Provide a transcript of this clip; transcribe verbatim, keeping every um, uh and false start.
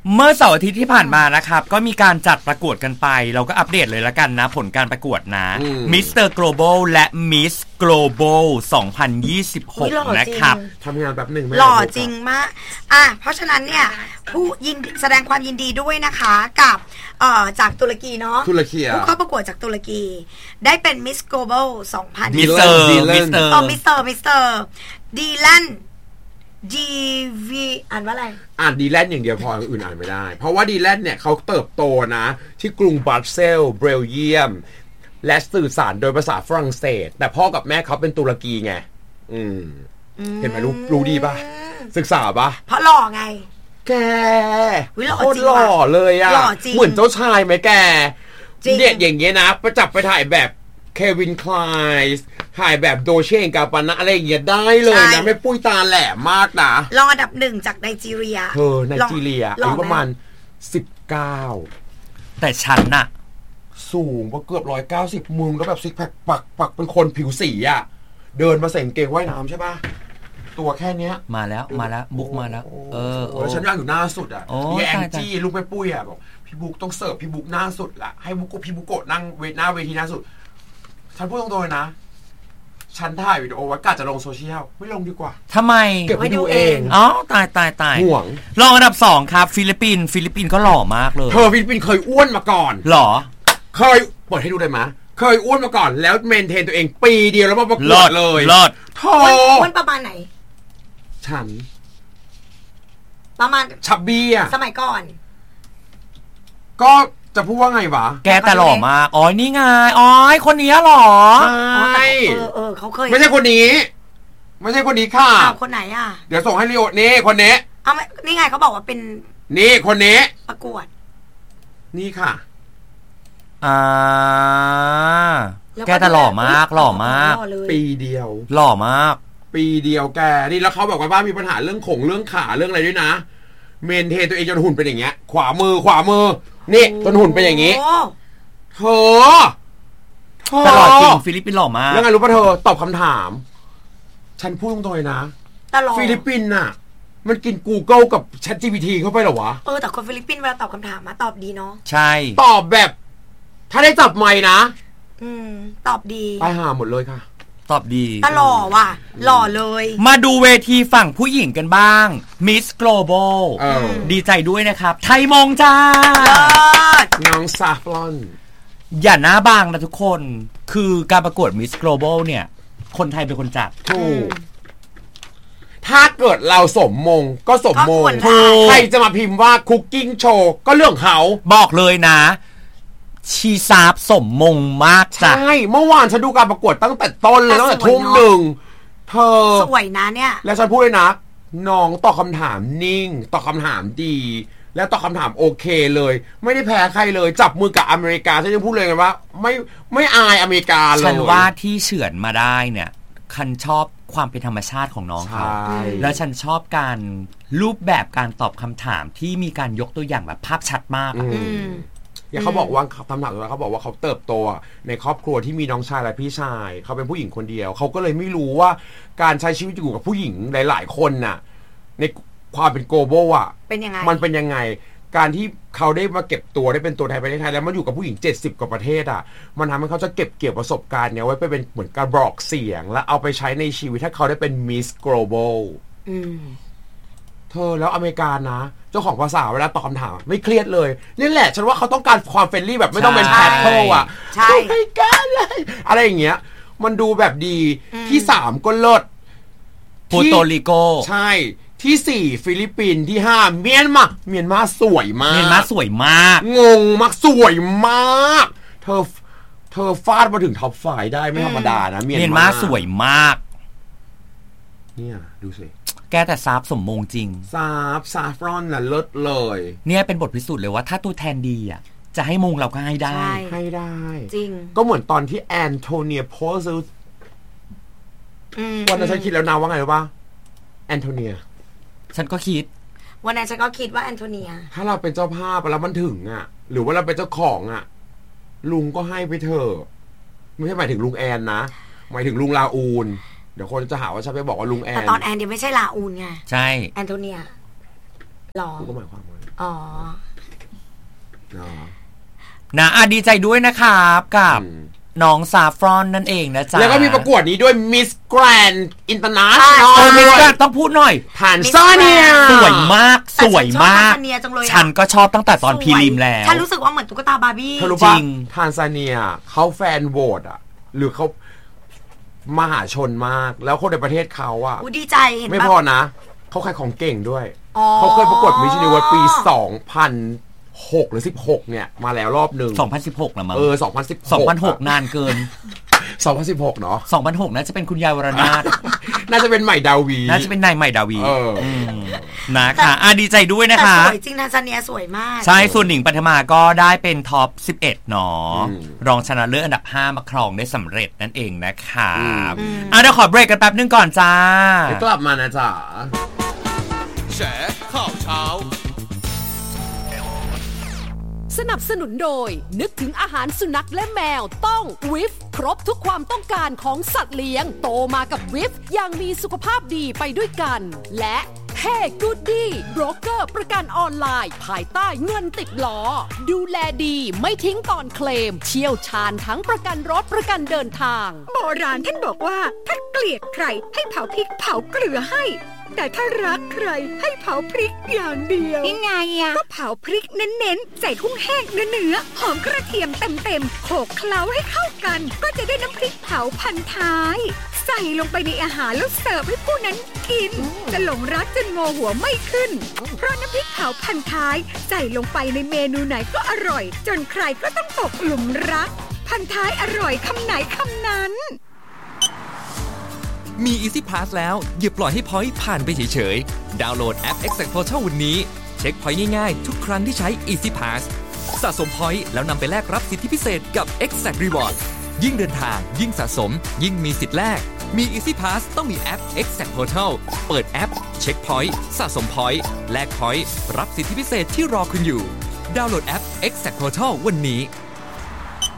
เมื่อเสาร์อาทิตย์ที่ผ่านมานะครับก็มีการจัดประกวดกันไปเราก็อัปเดตเลยละกันนะผลการประกวดนะมิสเตอร์ Global และมิส Global สองพันยี่สิบหกนะครับทำงานแบบหนึ่งหล่อจริงมากอ่ะเพราะฉะนั้นเนี่ยผู้ยินแสดงความยินดีด้วยนะคะกับเอ่อจากตุรกีเนาะตุรกีผู้เข้าประกวดจากตุรกีได้เป็นมิส Global สองพันมิสเตอร์มิสเตอร์อ๋อมิสเตอร์มิสเตอร์ดีแลนดีวีอ่านว่าอะไรอ่านดีแลนด์อย่างเดียวพออื่นอ่านไม่ได้เพราะว่าดีแลนด์เนี่ยเขาเติบโตนะที่กรุงบรัสเซลส์เบลเยียมและสื่อสารโดยภาษาฝรั่งเศสแต่พ่อกับแม่เขาเป็นตุรกีไงอืมเห็นไหมรู้รู้ดีป่ะศึกษาป่ะเพราะหล่อไงแกโคตรหล่อเลยอ่ะเหมือนเจ้าชายไหมแกเด็ดอย่างเงี้ยนะประจับไปถ่ายแบบเควินคลายส์ถ่ายแบบโดเช่กาปานะอะไรอย่างเงี้ยได้เลยนะไม่ปุ้ยตาแหลมมากนะรองอันดับหนึ่งจากไนจีเรียเธอไนจีเรียอายุประมาณสิบเก้าแต่ฉันน่ะสูงกว่าเกือบร้อยเก้าสิบมึงแล้วแบบซิกแพคปักปักเป็นคนผิวสีอ่ะเดินมาใส่กางเกงว่ายน้ำใช่ป่ะตัวแค่เนี้ยมาแล้วมาแล้วบุ๊กมาแล้วเออแล้วฉันย่างอยู่หน้าสุดอ่ะพี่แองจี้ลูกแม่ปุ้ยอ่ะบอกพี่บุ๊กต้องเสิร์ฟพี่บุ๊กหน้าสุดละให้บุ๊กพี่บุ๊กโกะนั่งเวทหน้าเวทีหน้าสุดฉันพูดตรงๆเลยนะฉันถ่ายวิดีโอไว้กะจะลงโซเชียลไม่ลงดีกว่าทำไมเก็บไว้ดูเองอ๋อตายตายตายห่วงรองอันดับสองครับฟิลิปปินส์ฟิลิปปินส์ก็หล่อมากเลยเธอฟิลิปปินส์เคยอ้วนมาก่อนหรอเคยเปิดให้ดูได้ไหมเคยอ้วนมาก่อนแล้วเมนเทนตัวเองปีเดียวแล้วมาประกวดเลยรอดโธ่อ้วนประมาณไหนฉันประมาณชับบี้อะสมัยก่อนก็จะพูดว่าไงวะแกแต่หล่อมากอ๋อนี่ไงอ๋อคนนี้หรอใช่เออเออเขาเคยไม่ใช่คนนี้ไม่ใช่คนนี้ค่ะอ้าวคนไหนอ่ะเดี๋ยวส่งให้ลีโอนี่คนนี้เอาไม่นี่ไงเขาบอกว่าเป็นนี่คนนี้ประกวดนี่ค่ะอ่าแกแต่หล่อมากหล่อมากปีเดียวหล่อมากปีเดียวแกนี่แล้วเขาบอกว่าบ้านมีปัญหาเรื่องขงเรื่องขาเรื่องอะไรด้วยนะเมนเทนตัวเองจนหุ่นเป็นอย่างเงี้ยขวามือขวามือนี่จนหุ่นเป็นอย่างงี้เธอแต่หล่อจริงฟิลิปปินส์หล่อมากแล้วไงรู้ป่ะเธอตอบคำถามฉันพูดตรงๆเลยนะฟิลิปปินส์น่ะมันกิน Google กับ ChatGPT เข้าไปเหรอวะเออแต่คนฟิลิปปินส์เวลาตอบคำถามมาตอบดีเนาะใช่ตอบแบบถ้าได้จับไมค์นะอืมตอบดีไปหาหมดเลยค่ะตอบดีตหล่อว่ะหล่อเลยมาดูเวทีฝั่งผู้หญิงกันบ้าง Miss Global ดีใจด้วยนะครับไทยมงจ้าน้องซาฟลอนอย่าหน้าบางนะทุกคนคือการประกวด Miss Global เนี่ยคนไทยเป็นคนจัดถูกถ้าเกิดเราสมมงก็สมมงใครจะมาพิมพ์ว่าคุกกิ้งโชว์ก็เรื่องเขาบอกเลยนะชีซาบสมมงมากจ้ะใช่เมื่อวานฉันดูการประกวดตั้งแต่ต้นเลยตั้งแต่ทุ่มหนึ่งเธอสวยนะเนี่ยแล้วฉันพูดเลยนะน้องตอบคำถามนิ่งตอบคำถามดีและตอบคำถามโอเคเลยไม่ได้แพ้ใครเลยจับมือกับอเมริกาฉันยังพูดเลยกันว่าไม่ไม่อายอเมริกาเลยฉันว่าที่เฉือนมาได้เนี่ยฉันชอบความเป็นธรรมชาติของน้องเขาแล้วฉันชอบการรูปแบบการตอบคำถามที่มีการยกตัวอย่างแบบภาพชัดมากอย่างเขาบอกว่าคำถามตัวนั้นเขาบอกว่าเขาเติบโตในครอบครัวที่มีน้องชายและพี่ชายเขาเป็นผู้หญิงคนเดียวเขาก็เลยไม่รู้ว่าการใช้ชีวิตอยู่กับผู้หญิงหลายๆคนน่ะในความเป็นโกลบอลอ่ะเป็นยังไงมันเป็นยังไงการที่เขาได้มาเก็บตัวได้เป็นตัวแทนประเทศไทยแล้วมาอยู่กับผู้หญิงเจ็ดสิบกว่าประเทศอ่ะมันทำให้เขาจะเก็บเกี่ยวประสบการณ์เนี้ยไว้ไปเป็นเหมือนกระบอกเสียงแล้วเอาไปใช้ในชีวิตถ้าเขาได้เป็นมิสโกลบอลเธอแล้วอเมริกานะเจ้าของภาษาเวลาตอบคำถามไม่เครียดเลยนี่แหละฉันว่าเขาต้องการความเฟรนลี่แบบไม่ต้องเป็นแพทเทิลอ่ะใช่ไม่กันเลยอะไรอย่างเงี้ยมันดูแบบดีที่สามก็เลิศปูโตริโกใช่ที่สี่ฟิลิปปินส์ที่ห้าเมียนมาเมียนมาสวยมากเมียนมาสวยมากงงมากสวยมากเธอเธอฟาดมาถึงท็อปไฟว์ได้ไม่ธรรมดานะเมียนมาสวยมากเนี่ยดูสิแกแต่ซาบสมมงจริงซาบซาฟรอนน่ะเลิศเลยเนี่ยเป็นบทพิสูจน์เลยว่าถ้าตัวแทนดีอ่ะจะให้มงเราก็ให้ได้ให้ได้จริงก็เหมือนตอนที่แอนโทเนียโพซิลวันนั้นฉันคิดแล้วนะว่าไงรู้ป่ะแอนโทเนียฉันก็คิดวันนั้นฉันก็คิดว่าแอนโทเนียถ้าเราเป็นเจ้าภาพแล้วมันถึงอ่ะหรือว่าเราเป็นเจ้าของอ่ะลุงก็ให้ไปเถอะไม่ใช่หมายถึงลุงแอนนะหมายถึงลุงลาอูนเดี๋ยวคนจะหาว่าฉันไปบอกว่าลุงแอนแต่ตอนแอนยังไม่ใช่ลาอูนไงใช่แอนโทเนียหรอกูก็หมายความว่าอ๋อนะอ่ะดีใจด้วยนะครับกับน้องซาฟรอนนั่นเองนะจ๊ะแล้วก็มีประกวดนี้ด้วย Miss Grand International โอ้ Miss Grand ต้องพูดหน่อยทานซาเนียสวยมากสวยมากฉันก็ชอบตั้งแต่ตอนพรีลิมแล้วฉันรู้สึกว่าเหมือนตุ๊กตาบาร์บี้จริงทานซาเนียเขาแฟนโหวตอ่ะหรือเขามหาชนมากแล้วคนในประเทศเขาอ่ะดีใจไม่พอนะเขาขายของเก่งด้วยเขาเคยประกวดมิสยูนิเวิร์สปีสองพันหกหรือสิบหกเนี่ยมาแล้วรอบหนึ่งสองพันสิบหกนะมั้งเออสองพันสิบหกสองพันหกนานเกินสองพันสิบหกเนาะสองพันหกน่าจะเป็นคุณยายวรนาถน่าจะเป็นใหม่ดาวีน่าจะเป็นนายใหม่ดาวีเออนะคะอ่ะดีใจด้วยนะคะสวยจริงทันซาเนียสวยมากใช่ส่วนหนิงปฐมาก็ได้เป็นท็อปสิบเอ็ดเนาะรองชนะเลิศอันดับห้ามาครองได้สำเร็จนั่นเองนะคะอ่ะเดี๋ยวขอเบรกกันแป๊บนึงก่อนจ้าเดี๋ยวกลับมานะจ๊ะแฉข่าวเช้าสนับสนุนโดยนึกถึงอาหารสุนัขและแมวต้องวิฟครบทุกความต้องการของสัตว์เลี้ยงโตมากับวิฟอย่างมีสุขภาพดีไปด้วยกันและเฮ้กูดดี้โบรกเกอร์ประกันออนไลน์ภายใต้เงินติดล้อดูแลดีไม่ทิ้งตอนเคลมเชี่ยวชาญทั้งประกันรถประกันเดินทางโบราณท่านบอกว่าถ้าเกลียดใครให้เผาพริกเผาเกลือให้แต่ถ้ารักใครให้เผาพริกอย่างเดียวยังไงอ่ะก็เผาพริกเน้นๆใส่กุ้งแห้งเนื้อๆหอมกระเทียมเต็มๆโขลกเคล้าให้เข้ากันก็จะได้น้ำพริกเผาพันท้ายใส่ลงไปในอาหารแล้วเสิร์ฟให้ผู้นั้นกินจะหลงรักจนงอหัวไม่ขึ้นเพราะน้ำพริกเผาพันท้ายใส่ลงไปในเมนูไหนก็อร่อยจนใครก็ต้องตกหลุมรักพันท้ายอร่อยคำไหนคำนั้นมี Easy Pass แล้วอย่าปล่อยให้ point ผ่านไปเฉยๆดาวน์โหลดแอป Exact Portal วันนี้เช็ค point ง่ายๆทุกครั้งที่ใช้ Easy Pass สะสม point แล้วนำไปแลกรับสิทธิพิเศษกับ Exact Reward ยิ่งเดินทางยิ่งสะสมยิ่งมีสิทธิ์แลกมี Easy Pass ต้องมีแอป Exact Portal เปิดแอปเช็ค point สะสม point แลก point รับสิทธิพิเศษที่รอคุณอยู่ดาวน์โหลดแอป Exact Portal วันนี้